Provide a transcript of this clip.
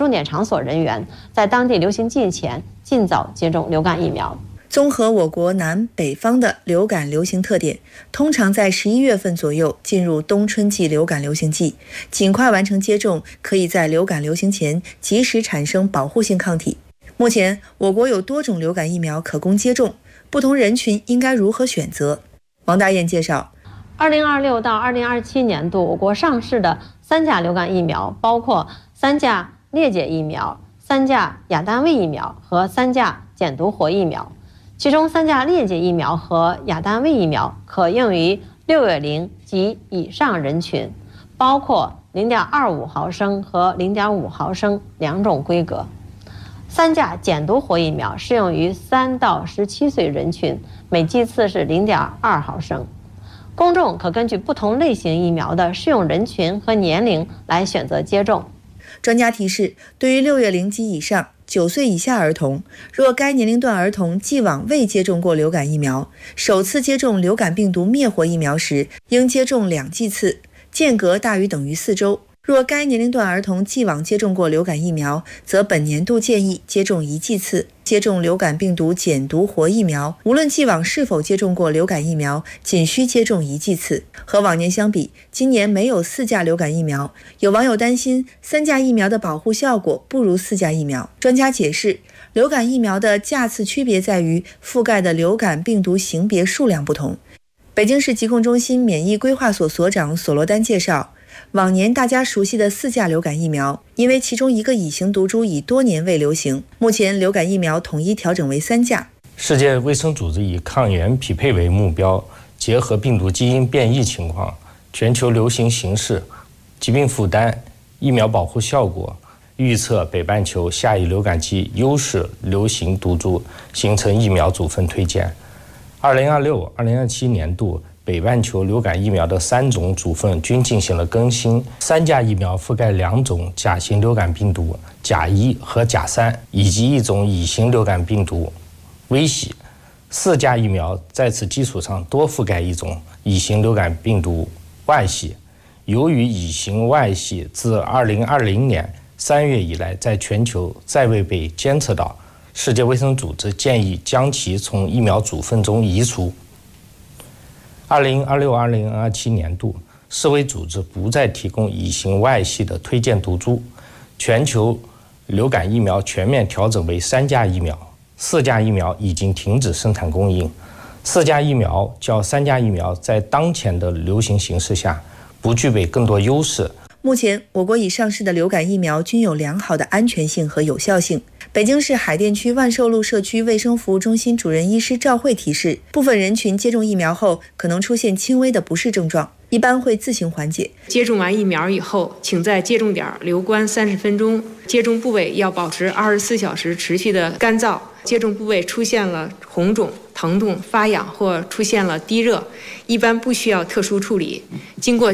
重点场所人员在当地流行季前尽早接种流感疫苗。 综合我国南北方的流感流行特点，通常在11月份左右进入冬春季流感流行季，尽快完成接种，可以在流感流行前及时产生保护性抗体。目前，我国有多种流感疫苗可供接种，不同人群应该如何选择？王大雁介绍 ，2026到2027年度，我国上市的3价流感疫苗包括3价裂解疫苗、3价亚单位疫苗和3价减毒活疫苗。其中3价裂解疫苗和亚单位疫苗可用于6月龄及以上人群，包括0.25毫升和0.5毫升2种规格。3价减毒活疫苗适用于3到17岁人群，每剂次是0.2毫升。公众可根据不同类型疫苗的适用人群和年龄来选择接种。 专家提示，对于6月龄及以上9岁以下儿童，若该年龄段儿童既往未接种过流感疫苗，首次接种流感病毒灭活疫苗时，应接种2剂次，间隔大于等于4周。若该年龄段儿童既往接种过流感疫苗，则本年度建议接种1剂次。接种流感病毒减毒活疫苗，无论既往是否接种过流感疫苗，仅需接种1剂次。和往年相比，今年没有4价流感疫苗，有网友担心3价疫苗的保护效果不如4价疫苗。专家解释，流感疫苗的价次区别在于覆盖的流感病毒型别数量不同。北京市疾控中心免疫规划所所长索罗丹介绍，往年大家熟悉的4价流感疫苗，因为其中一个乙型毒株已多年未流行，目前流感疫苗统一调整为3价。 世界卫生组织以抗原匹配为目标，结合病毒基因变异情况、全球流行形势、疾病负担、疫苗保护效果，预测北半球下一流感季优势流行毒株，形成疫苗组分推荐。2026-2027年度北半球流感疫苗的3种组分均进行了更新。3价疫苗覆盖2种甲型流感病毒甲1和甲3，以及1种乙型流感病毒微喜。4价疫苗在此基础上多覆盖1种乙型流感病毒外喜。由于乙型外喜自2020年3月以来在全球再未被监测到，世界卫生组织建议将其从疫苗组分中移除。2026-2027年度，世卫组织不再提供乙型外系的推荐毒株，全球流感疫苗全面调整为3价疫苗，4价疫苗已经停止生产供应。4价疫苗较3价疫苗在当前的流行形势下不具备更多优势。 目前，我国已上市的流感疫苗均有良好的安全性和有效性。北京市海淀区万寿路社区卫生服务中心主任医师赵慧提示，部分人群接种疫苗后可能出现轻微的不适症状，一般会自行缓解。 接种完疫苗以后，请在接种点留观30分钟，接种部位要保持24小时持续的干燥。接种部位出现了红肿、疼痛、发痒或出现了低热，一般不需要特殊处理。经过